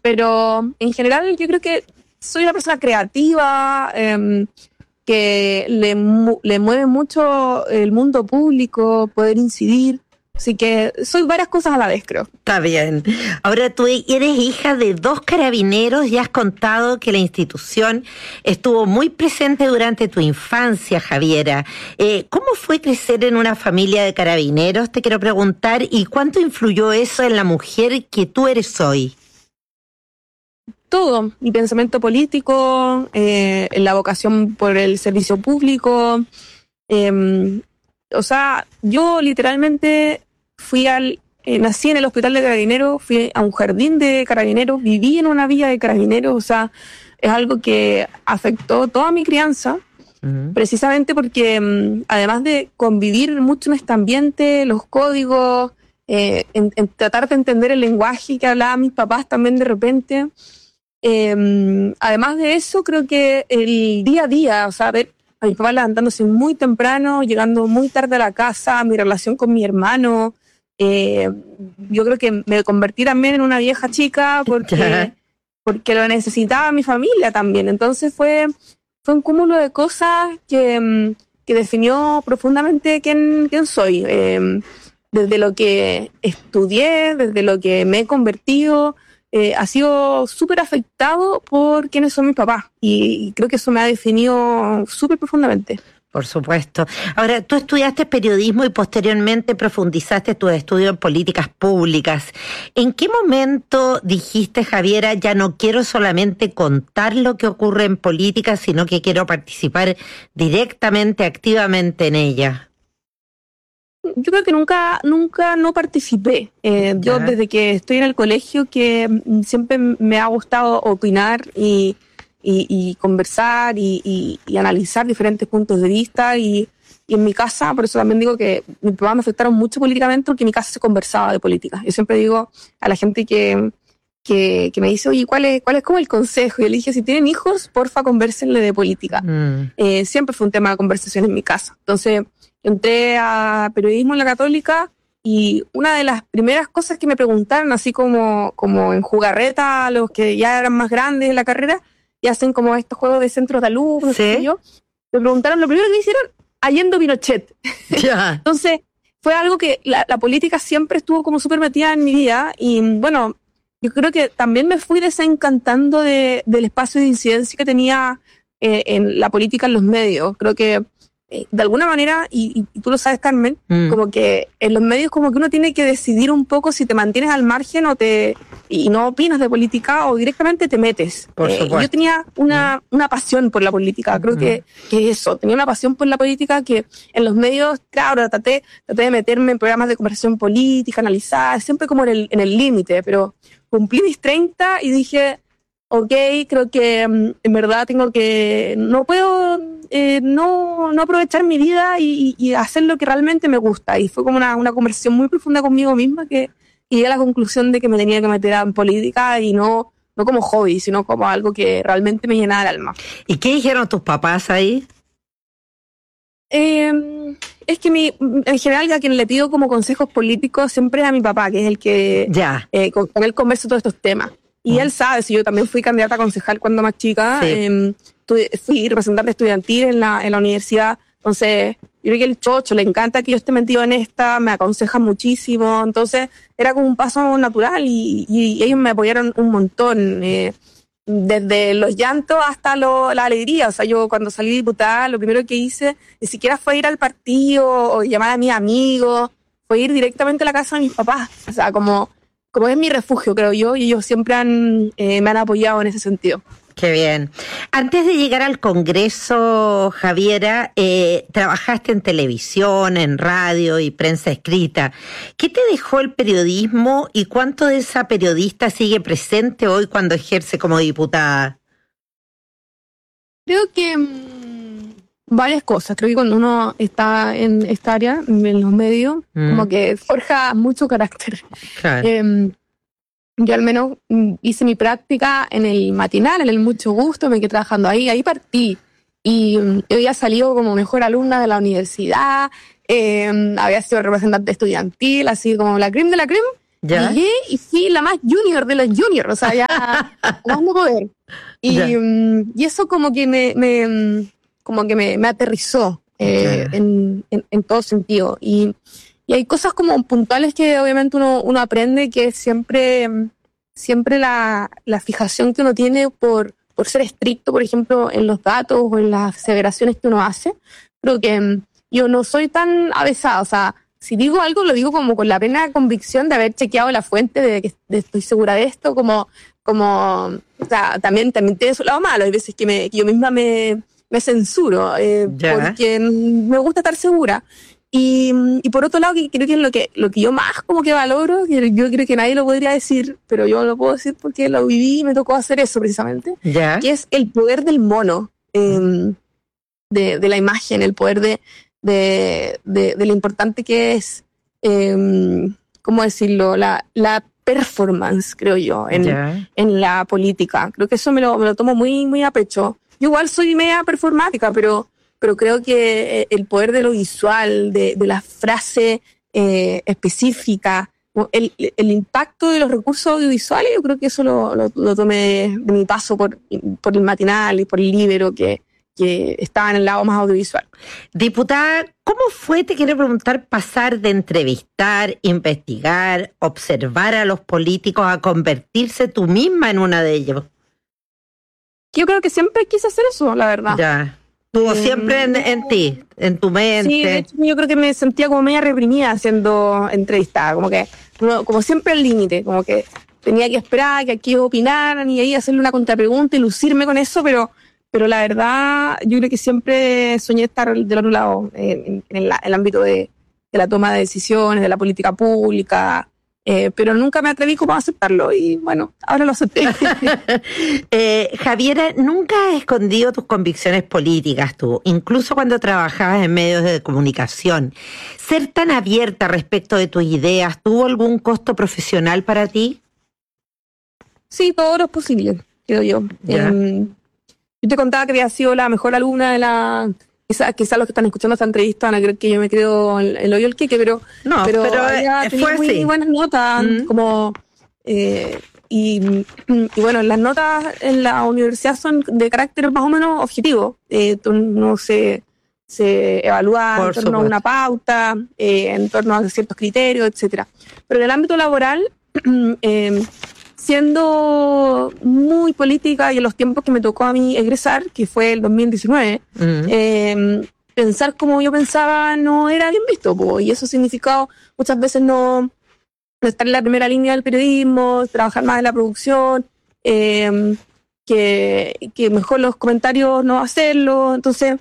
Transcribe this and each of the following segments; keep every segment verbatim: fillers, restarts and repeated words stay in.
pero en general yo creo que soy una persona creativa, eh, que le, le mueve mucho el mundo público, poder incidir. Así que soy varias cosas a la vez, creo. Está bien. Ahora, tú eres hija de dos carabineros y has contado que la institución estuvo muy presente durante tu infancia, Javiera. Eh, ¿Cómo fue crecer en una familia de carabineros? Te quiero preguntar, ¿y cuánto influyó eso en la mujer que tú eres hoy? Todo, mi pensamiento político, eh, la vocación por el servicio público. Eh, o sea, yo literalmente fui al, eh, nací en el hospital de carabineros, fui a un jardín de carabineros, viví en una villa de carabineros, o sea, es algo que afectó toda mi crianza, uh-huh. precisamente porque um, además de convivir mucho en este ambiente, los códigos, eh, en, en tratar de entender el lenguaje que hablaban mis papás también de repente, eh, además de eso, creo que el día a día, o sea, ver a mis papás levantándose muy temprano, llegando muy tarde a la casa, mi relación con mi hermano. Eh, yo creo que me convertí también en una vieja chica porque, porque lo necesitaba mi familia también. Entonces fue, fue un cúmulo de cosas que, que definió profundamente quién, quién soy. Eh, desde lo que estudié, desde lo que me he convertido, eh, ha sido súper afectado por quiénes son mis papás. Y, y creo que eso me ha definido súper profundamente. Por supuesto. Ahora, tú estudiaste periodismo y posteriormente profundizaste tus estudios en políticas públicas. ¿En qué momento dijiste, Javiera, ya no quiero solamente contar lo que ocurre en política, sino que quiero participar directamente, activamente en ella? Yo creo que nunca, nunca no participé. Eh, yo desde que estoy en el colegio que siempre me ha gustado opinar y Y, y conversar y, y, y analizar diferentes puntos de vista y, y en mi casa, por eso también digo que mis papás me afectaron mucho políticamente porque en mi casa se conversaba de política. Yo siempre digo a la gente que, que, que me dice, oye, ¿cuál es, ¿cuál es como el consejo? Y yo le dije, si tienen hijos, porfa, convérsenle de política. Mm. Eh, siempre fue un tema de conversación en mi casa. Entonces, yo entré a periodismo en la Católica y una de las primeras cosas que me preguntaron, así como, como en jugarreta, a los que ya eran más grandes en la carrera, y hacen como estos juegos de centros de alumnos, ¿sí? ¿sí? Yo, me preguntaron, lo primero que me hicieron, Allende Pinochet. Yeah. Entonces, fue algo que la, la política siempre estuvo como súper metida en mi vida, y bueno, yo creo que también me fui desencantando de, del espacio de incidencia que tenía eh, en la política en los medios. Creo que eh, de alguna manera, y, y tú lo sabes, Carmen, mm. como que en los medios como que uno tiene que decidir un poco si te mantienes al margen o te y no opinas de política o directamente te metes. Por eh, supuesto. Yo tenía una, una pasión por la política, creo mm. que, que eso, tenía una pasión por la política que en los medios, claro, traté, traté de meterme en programas de conversación política, analizar, siempre como en el en el límite, pero cumplí mis treinta y dije, ok, creo que en verdad tengo que, no puedo eh, no, no aprovechar mi vida y, y hacer lo que realmente me gusta. Y fue como una, una conversación muy profunda conmigo misma que llegué a la conclusión de que me tenía que meter en política y no, no como hobby, sino como algo que realmente me llenaba el alma. ¿Y qué dijeron tus papás ahí? Eh, es que mi, en general a quien le pido como consejos políticos siempre es a mi papá, que es el que ya. eh, con, con él converso todos estos temas. Y él sabe, si yo también fui candidata a concejal cuando más chica, sí. eh, fui representante estudiantil en la, en la universidad, entonces yo creo que el chocho le encanta que yo esté metido en esta, me aconseja muchísimo, entonces era como un paso natural y, y ellos me apoyaron un montón, eh, desde los llantos hasta lo, la alegría. O sea, yo cuando salí diputada, lo primero que hice ni siquiera fue ir al partido o llamar a mis amigos, fue ir directamente a la casa de mis papás, o sea, como... como es mi refugio, creo yo, y ellos siempre han, eh, me han apoyado en ese sentido. Qué bien. Antes de llegar al Congreso, Javiera, eh, trabajaste en televisión, en radio y prensa escrita. ¿Qué te dejó el periodismo y cuánto de esa periodista sigue presente hoy cuando ejerce como diputada? Creo que mmm, varias cosas. Creo que cuando uno está en esta área, en los medios, mm. como que forja mucho carácter. Claro. Eh, Yo al menos hice mi práctica en el matinal, en el Mucho Gusto, me quedé trabajando ahí, ahí partí. Y yo había salido como mejor alumna de la universidad, eh, había sido representante estudiantil, así como la creme de la creme. ¿Ya? Llegué y fui la más junior de las juniors, o sea, ya más no poder. Y, um, y eso como que me, me como que me, me aterrizó eh, en, en, en todo sentido. Y, y hay cosas como puntuales que obviamente uno, uno aprende, que es siempre, siempre la, la fijación que uno tiene por, por ser estricto, por ejemplo, en los datos o en las aseveraciones que uno hace. Creo que um, yo no soy tan avesada, o sea, si digo algo, lo digo como con la plena convicción de haber chequeado la fuente, de que de estoy segura de esto, como, como, o sea, también, también tiene su lado malo. Hay veces que, me, que yo misma me, me censuro, eh, porque me gusta estar segura. Y, y por otro lado, que creo que es lo que, lo que yo más como que valoro, que yo creo que nadie lo podría decir, pero yo lo puedo decir porque lo viví y me tocó hacer eso precisamente, ¿Ya? Que es el poder del mono, eh, de, de la imagen, el poder de De, de, de lo importante que es, eh, ¿cómo decirlo? La, la performance, creo yo, en, ¿Ya? en la política. Creo que eso me lo, me lo tomo muy, muy a pecho. Yo igual soy media performática, pero, pero creo que el poder de lo visual, de, de la frase eh, específica, el, el impacto de los recursos audiovisuales, yo creo que eso lo, lo, lo tomé de, de mi paso por, por el Matinal y por el Libero, que que estaba en el lado más audiovisual. Diputada, ¿cómo fue, te quiero preguntar, pasar de entrevistar, investigar, observar a los políticos a convertirse tú misma en una de ellos? Yo creo que siempre quise hacer eso, la verdad. Ya. Estuvo eh, siempre en, en ti, en tu mente. Sí, de hecho, yo creo que me sentía como media reprimida siendo entrevistada, como que, como siempre al límite, como que tenía que esperar que aquí opinaran y ahí hacerle una contrapregunta y lucirme con eso, pero Pero la verdad, yo creo que siempre soñé estar del otro lado, en, en, la, en el ámbito de, de la toma de decisiones, de la política pública, eh, pero nunca me atreví como a aceptarlo y bueno, ahora lo acepté. eh, Javiera, nunca has escondido tus convicciones políticas tú, incluso cuando trabajabas en medios de comunicación. ¿Ser tan abierta respecto de tus ideas tuvo algún costo profesional para ti? Sí, todo lo posible, creo yo. Eh, Yo te contaba que había sido la mejor alumna de la... Quizás quizá los que están escuchando esta entrevista van a creer que yo me creo el, el hoyo del queque, pero... No, pero, pero ella tenía muy así. buenas notas, mm. como... Eh, y, y bueno, las notas en la universidad son de carácter más o menos objetivo. Eh, no se, se evalúa Por en torno supuesto. a una pauta, eh, en torno a ciertos criterios, etcétera. Pero en el ámbito laboral... eh, siendo muy política y en los tiempos que me tocó a mí egresar, que fue el dos mil diecinueve, uh-huh. eh, pensar como yo pensaba no era bien visto, po, y eso significaba muchas veces no, no estar en la primera línea del periodismo, trabajar más en la producción, eh, que, que mejor los comentarios no hacerlo. Entonces,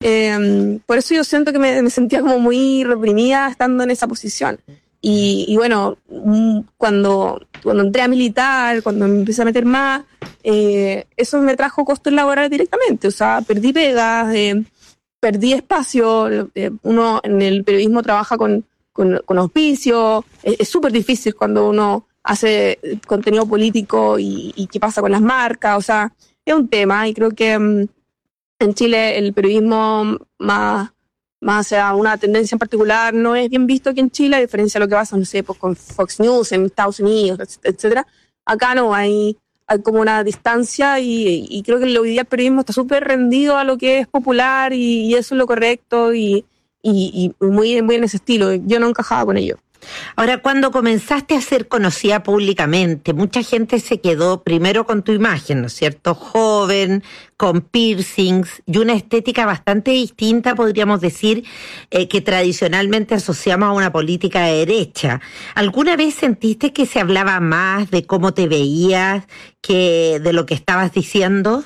eh, por eso yo siento que me, me sentía como muy reprimida estando en esa posición. Y, y bueno, cuando, cuando entré a militar, cuando me empecé a meter más, eh, eso me trajo costos laborales directamente. O sea, perdí pegas, eh, perdí espacio. Eh, uno en el periodismo trabaja con, con, con auspicio. Es súper difícil cuando uno hace contenido político y, y qué pasa con las marcas. O sea, es un tema y creo que um, en Chile el periodismo más... más a una tendencia en particular, no es bien visto aquí en Chile, a diferencia de lo que pasa, no sé, pues con Fox News en Estados Unidos, etcétera. Acá no, hay, hay como una distancia y, y creo que hoy día el periodismo está súper rendido a lo que es popular y, y eso es lo correcto y, y, y muy, muy en ese estilo. Yo no encajaba con ello. Ahora, cuando comenzaste a ser conocida públicamente, mucha gente se quedó primero con tu imagen, ¿no es cierto? Joven, con piercings y una estética bastante distinta, podríamos decir, eh, que tradicionalmente asociamos a una política de derecha. ¿Alguna vez sentiste que se hablaba más de cómo te veías que de lo que estabas diciendo?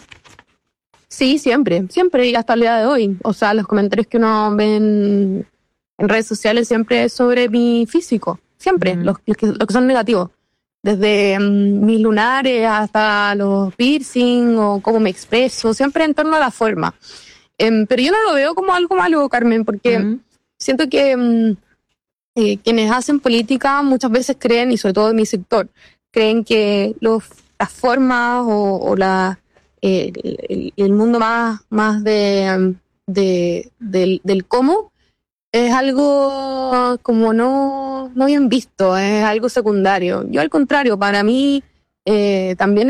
Sí, siempre, siempre y hasta el día de hoy. O sea, los comentarios que uno ve en... en redes sociales siempre es sobre mi físico, siempre, uh-huh. los, los, que, los que son negativos. Desde um, mis lunares hasta los piercing o cómo me expreso, siempre en torno a la forma. Um, pero yo no lo veo como algo malo, Carmen, porque uh-huh. siento que um, eh, quienes hacen política muchas veces creen, y sobre todo en mi sector, creen que los, las formas o, o la, eh, el, el mundo más, más de, um, de, del, del cómo es algo como no, no bien visto, es algo secundario. Yo al contrario, para mí eh, también